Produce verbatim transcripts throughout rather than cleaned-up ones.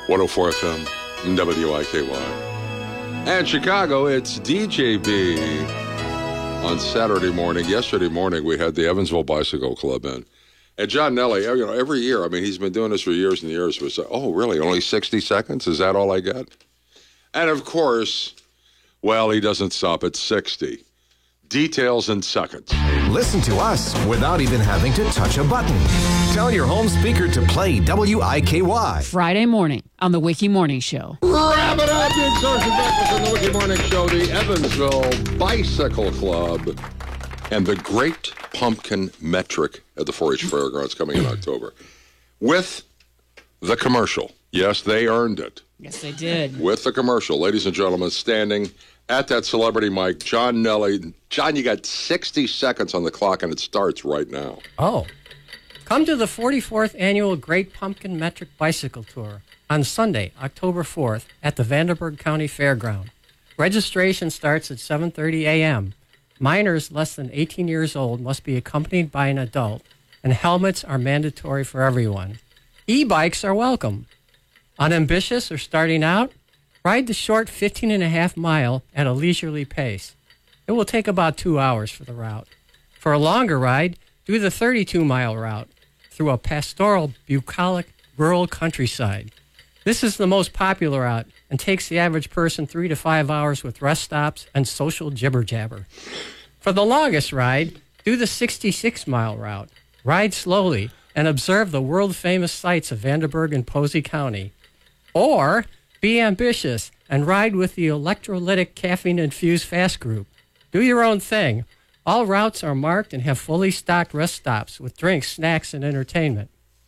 one oh four F M, W I K Y. And Chicago, it's D J B. On Saturday morning, yesterday morning, we had the Evansville Bicycle Club in. And John Nelly, you know, every year, I mean, he's been doing this for years and years. Was like, oh, really? Only sixty seconds? Is that all I get? And of course, well, he doesn't stop at sixty. Details in seconds. Listen to us without even having to touch a button. Tell your home speaker to play W I K Y. Friday morning on the Wiki Morning Show. Wrap it up, big social breakfast on the Wiki Morning Show, the Evansville Bicycle Club, and the Great Pumpkin Metric at the four H Fairgrounds coming in October. With the commercial. Yes, they earned it. Yes, they did. With the commercial. Ladies and gentlemen, standing at that celebrity mic, John Nelly. John, you got sixty seconds on the clock, and it starts right now. Oh. Come to the forty-fourth Annual Great Pumpkin Metric Bicycle Tour on Sunday, October fourth, at the Vanderburgh County Fairground. Registration starts at seven thirty a.m. Minors less than eighteen years old must be accompanied by an adult, and helmets are mandatory for everyone. E-bikes are welcome. Unambitious or starting out? Ride the short fifteen and a half mile at a leisurely pace. It will take about two hours for the route. For a longer ride, do the thirty-two mile route through a pastoral, bucolic, rural countryside. This is the most popular route and takes the average person three to five hours with rest stops and social jibber-jabber. For the longest ride, do the sixty-six mile route. Ride slowly and observe the world-famous sights of Vanderburgh and Posey County. Or be ambitious and ride with the electrolytic caffeine-infused fast group. Do your own thing. All routes are marked and have fully stocked rest stops with drinks, snacks, and entertainment.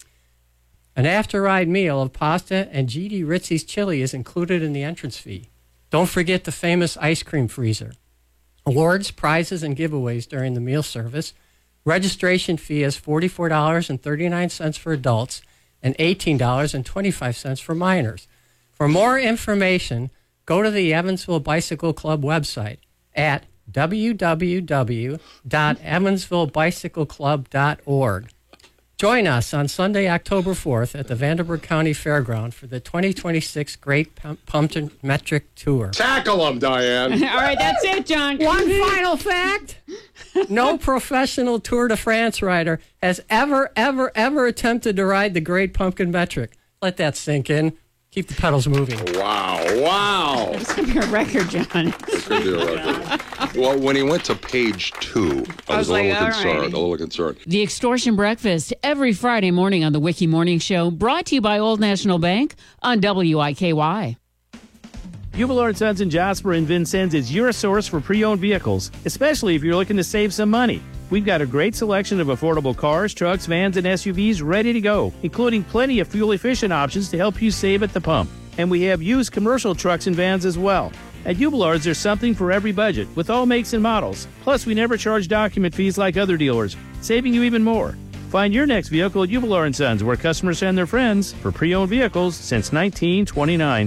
An after-ride meal of pasta and G D Ritzy's chili is included in the entrance fee. Don't forget the famous ice cream freezer. Awards, prizes, and giveaways during the meal service. Registration fee is forty-four dollars and thirty-nine cents for adults and eighteen dollars and twenty-five cents for minors. For more information, go to the Evansville Bicycle Club website at w w w dot evansville bicycle club dot org. Join us on Sunday, October fourth at the Vanderburgh County Fairground for the twenty twenty-six Great Pumpkin Metric Tour. Tackle him, Diane. All right, that's it, John. One final fact. No professional Tour de France rider has ever, ever, ever attempted to ride the Great Pumpkin Metric. Let that sink in. Keep the pedals moving. Wow, wow. It's going to be a record, John. It could be a record. Well, when he went to page two, I, I was, was a like, little all concerned. right. A little concerned. The Extortion Breakfast every Friday morning on the Wiki Morning Show, brought to you by Old National Bank on W I K Y. Hubler and Sons in Jasper and Vincennes is your source for pre-owned vehicles, especially if you're looking to save some money. We've got a great selection of affordable cars, trucks, vans, and S U Vs ready to go, including plenty of fuel-efficient options to help you save at the pump. And we have used commercial trucks and vans as well. At Hubler's, there's something for every budget, with all makes and models. Plus, we never charge document fees like other dealers, saving you even more. Find your next vehicle at Hubler and Sons, where customers send their friends for pre-owned vehicles since nineteen twenty-nine.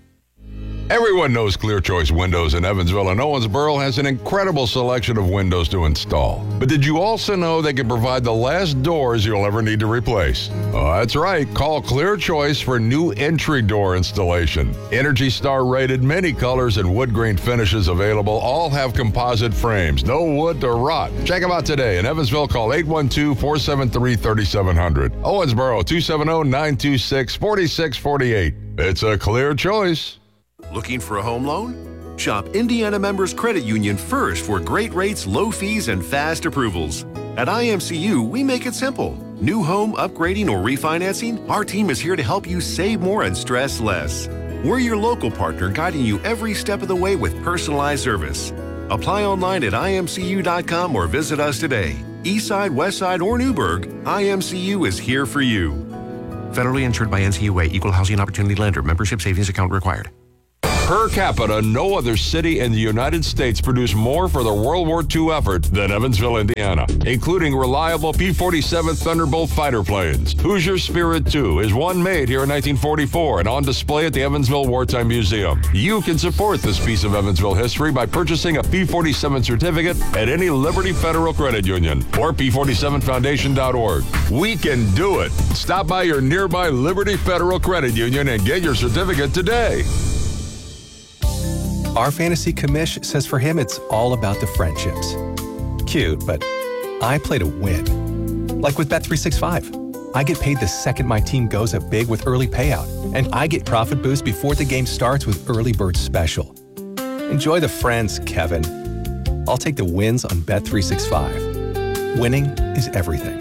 Everyone knows Clear Choice Windows in Evansville and Owensboro has an incredible selection of windows to install. But did you also know they can provide the last doors you'll ever need to replace? Oh, that's right. Call Clear Choice for new entry door installation. Energy Star rated, many colors and wood grain finishes available. All have composite frames. No wood to rot. Check them out today. In Evansville, call eight one two, four seven three, three seven zero zero. Owensboro, two seven zero, nine two six, four six four eight. It's a Clear Choice. Looking for a home loan? Shop Indiana Members Credit Union first for great rates, low fees, and fast approvals. At I M C U, we make it simple. New home, upgrading, or refinancing, our team is here to help you save more and stress less. We're your local partner, guiding you every step of the way with personalized service. Apply online at I M C U dot com or visit us today. Eastside, Westside, or Newburgh, I M C U is here for you. Federally insured by N C U A, Equal Housing Opportunity Lender. Membership savings account required. Per capita, no other city in the United States produced more for the World War Two effort than Evansville, Indiana, including reliable P forty-seven Thunderbolt fighter planes. Hoosier Spirit two is one made here in nineteen forty-four and on display at the Evansville Wartime Museum. You can support this piece of Evansville history by purchasing a P forty-seven certificate at any Liberty Federal Credit Union or P forty-seven foundation dot org. We can do it. Stop by your nearby Liberty Federal Credit Union and get your certificate today. Our fantasy commish says for him it's all about the friendships. Cute, but I play to win. Like with Bet three sixty-five. I get paid the second my team goes up big with early payout, and I get profit boost before the game starts with Early Bird Special. Enjoy the friends, Kevin. I'll take the wins on Bet three sixty-five. Winning is everything.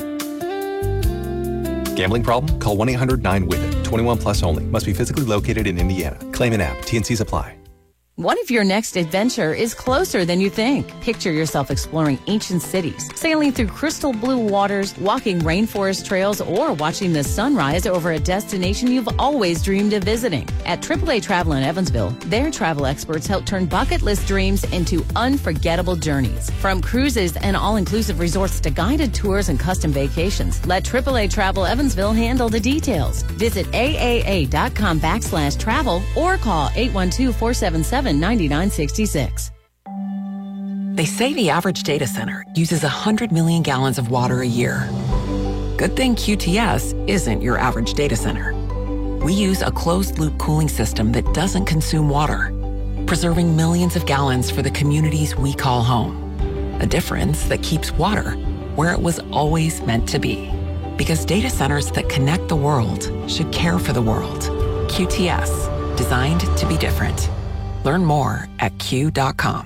Gambling problem? Call one eight hundred nine with it. twenty-one plus only. Must be physically located in Indiana. Claim an app. T N Cs apply. What if your next adventure is closer than you think? Picture yourself exploring ancient cities, sailing through crystal blue waters, walking rainforest trails, or watching the sunrise over a destination you've always dreamed of visiting. At triple A Travel in Evansville, their travel experts help turn bucket list dreams into unforgettable journeys. From cruises and all-inclusive resorts to guided tours and custom vacations, let triple A Travel Evansville handle the details. Visit A A A dot com backslash travel or call eight one two, four seven seven, nine nine six six. They say the average data center uses one hundred million gallons of water a year. Good thing Q T S isn't your average data center. We use a closed-loop cooling system that doesn't consume water, preserving millions of gallons for the communities we call home. A difference that keeps water where it was always meant to be. Because data centers that connect the world should care for the world. Q T S, designed to be different. Learn more at Q dot com.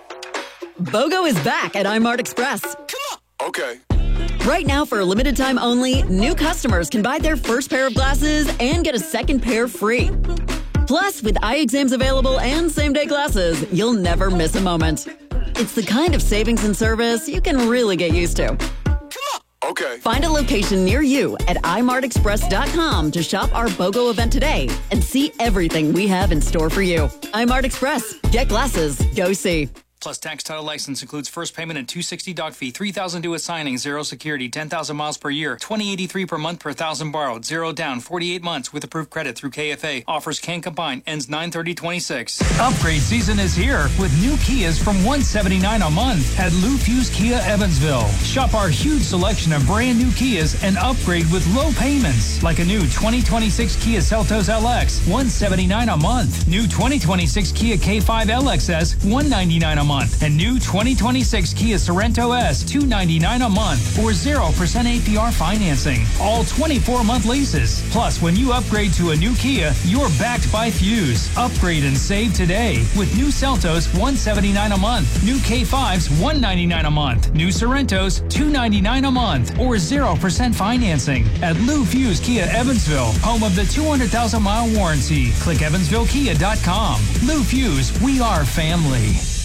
BOGO is back at iMart Express. Come on. Okay. Right now, for a limited time only, new customers can buy their first pair of glasses and get a second pair free. Plus, with eye exams available and same-day glasses, you'll never miss a moment. It's the kind of savings and service you can really get used to. Okay. Find a location near you at i mart express dot com to shop our BOGO event today and see everything we have in store for you. iMart Express. Get glasses. Go see. Plus tax title license includes first payment and two hundred sixty dollars doc fee, three thousand dollars due at signing, zero security, ten thousand miles per year, twenty eighty-three per month per thousand borrowed, zero down, forty-eight months with approved credit through K F A. Offers can combine, ends nine thirty twenty-six. Upgrade season is here with new Kias from one hundred seventy-nine dollars a month at Lou Fuse Kia Evansville. Shop our huge selection of brand new Kias and upgrade with low payments, like a new twenty twenty-six Kia Seltos L X, one hundred seventy-nine dollars a month. New twenty twenty-six Kia K five L X S, one hundred ninety-nine dollars a month. And new twenty twenty-six Kia Sorento S, two hundred ninety-nine dollars a month or zero percent A P R financing. All twenty-four month leases. Plus, when you upgrade to a new Kia, you're backed by Fuse. Upgrade and save today with new Seltos, one hundred seventy-nine dollars a month. New K fives, one hundred ninety-nine dollars a month. New Sorrentos, two hundred ninety-nine dollars a month or zero percent financing at Lou Fuse Kia Evansville, home of the two hundred thousand mile warranty. Click evansville kia dot com. Lou Fuse, we are family.